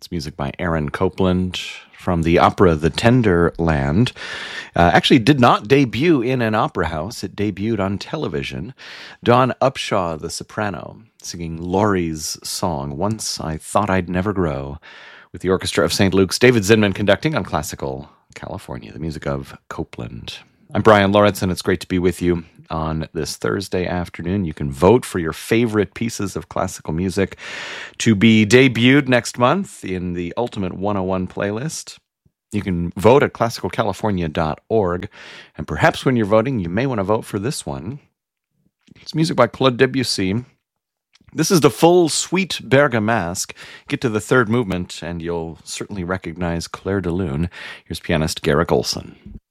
It's music by Aaron Copland from the opera The Tender Land. Actually did not debut in an opera house. It debuted on television. Dawn Upshaw, the soprano, singing Laurie's song, Once I Thought I'd Never Grow, with the Orchestra of St. Luke's. David Zinman conducting on Classical California, the music of Copland. I'm Brian Lauritsen. It's great to be with you on this Thursday afternoon. You can vote for your favorite pieces of classical music to be debuted next month in the Ultimate 101 playlist. You can vote at classicalcalifornia.org. And perhaps when you're voting, you may want to vote for this one. It's music by Claude Debussy. This is the full suite Bergamasque. Get to the third movement, and you'll certainly recognize Clair de Lune. Here's pianist Garrick Olson.